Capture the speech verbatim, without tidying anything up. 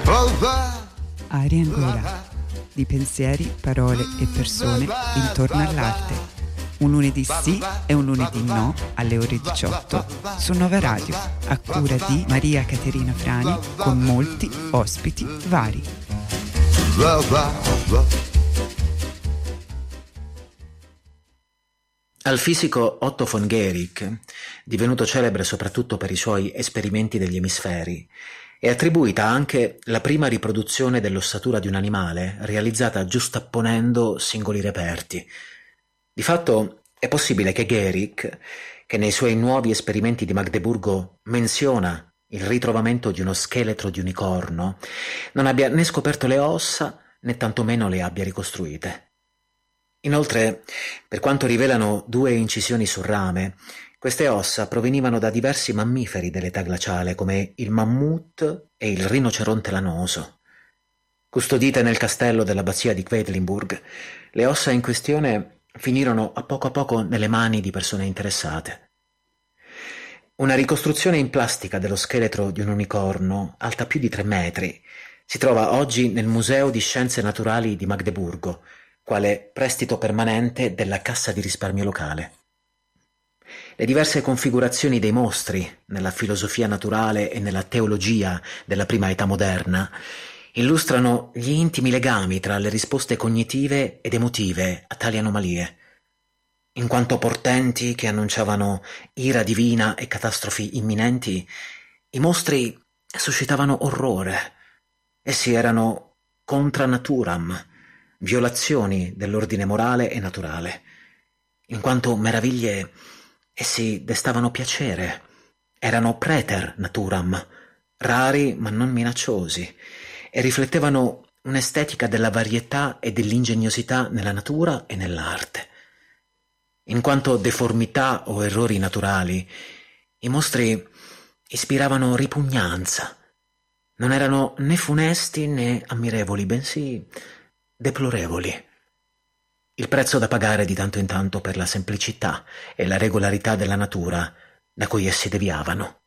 Aria Angola, di pensieri, parole e persone intorno all'arte. Un lunedì sì e un lunedì no alle ore diciotto su Nova Radio, a cura di Maria Caterina Frani, con molti ospiti vari. Al fisico Otto von Guericke, divenuto celebre soprattutto per i suoi esperimenti degli emisferi, è attribuita anche la prima riproduzione dell'ossatura di un animale realizzata giustapponendo singoli reperti. Di fatto è possibile che Guericke, che nei suoi nuovi esperimenti di Magdeburgo menziona il ritrovamento di uno scheletro di unicorno, non abbia né scoperto le ossa né tantomeno le abbia ricostruite. Inoltre, per quanto rivelano due incisioni sul rame, queste ossa provenivano da diversi mammiferi dell'età glaciale, come il mammut e il rinoceronte lanoso. Custodite nel castello dell'abbazia di Quedlinburg, le ossa in questione finirono a poco a poco nelle mani di persone interessate. Una ricostruzione in plastica dello scheletro di un unicorno, alta più di tre metri, si trova oggi nel Museo di Scienze Naturali di Magdeburgo, quale prestito permanente della Cassa di risparmio locale. Le diverse configurazioni dei mostri nella filosofia naturale e nella teologia della prima età moderna illustrano gli intimi legami tra le risposte cognitive ed emotive a tali anomalie, in quanto portenti che annunciavano ira divina e catastrofi imminenti. I mostri suscitavano orrore. Essi erano contra naturam, violazioni dell'ordine morale e naturale. In quanto meraviglie, essi destavano piacere, erano praeter naturam, rari ma non minacciosi, e riflettevano un'estetica della varietà e dell'ingegnosità nella natura e nell'arte. In quanto deformità o errori naturali, i mostri ispiravano ripugnanza, non erano né funesti né ammirevoli, bensì deplorevoli. Il prezzo da pagare di tanto in tanto per la semplicità e la regolarità della natura da cui essi deviavano.